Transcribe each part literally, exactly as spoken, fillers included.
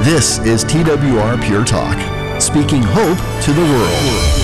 This is T W R Pure Talk, speaking hope to the world.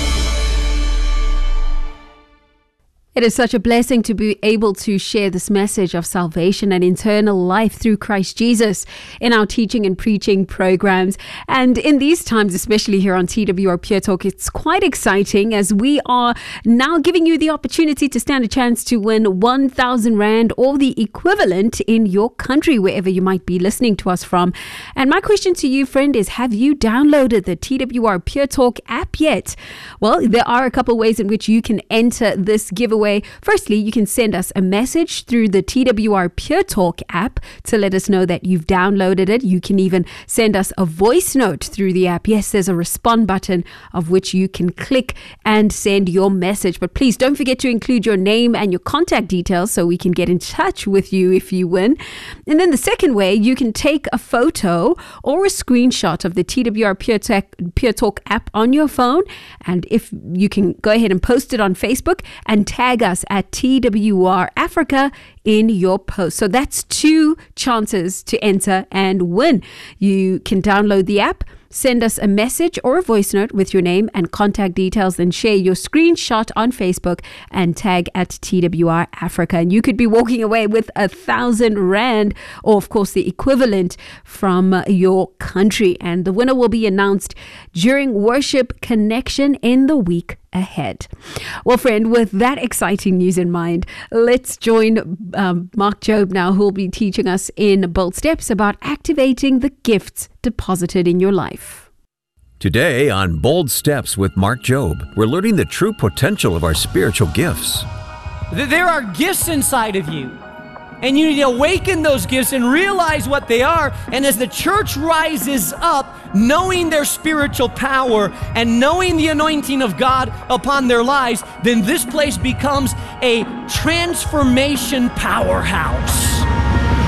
It is such a blessing to be able to share this message of salvation and eternal life through Christ Jesus in our teaching and preaching programs. And in these times, especially here on T W R Pure Talk, it's quite exciting as we are now giving you the opportunity to stand a chance to win one thousand Rand or the equivalent in your country, wherever you might be listening to us from. And my question to you, friend, is have you downloaded the T W R Pure Talk app yet? Well, there are a couple of ways in which you can enter this giveaway. Firstly, you can send us a message through the T W R Pure Talk app to let us know that you've downloaded it. You can even send us a voice note through the app. Yes, there's a respond button of which you can click and send your message. But please don't forget to include your name and your contact details so we can get in touch with you if you win. And then the second way, you can take a photo or a screenshot of the T W R Pure Talk, Pure Talk app on your phone. And if you can go ahead and post it on Facebook and tag us at T W R Africa in your post. So that's two chances to enter and win. You can download the app, send us a message or a voice note with your name and contact details, and share your screenshot on Facebook and tag at T W R Africa. And you could be walking away with a thousand rand, or of course the equivalent from your country. And the winner will be announced during Worship Connection in the week ahead. Well, friend, with that exciting news in mind, let's join um, Mark Jobe now, who will be teaching us in Bold Steps about activating the gifts deposited in your life. Today on Bold Steps with Mark Jobe, we're learning the true potential of our spiritual gifts. There are gifts inside of you, and you need to awaken those gifts and realize what they are. And as the church rises up, knowing their spiritual power and knowing the anointing of God upon their lives, then this place becomes a transformation powerhouse.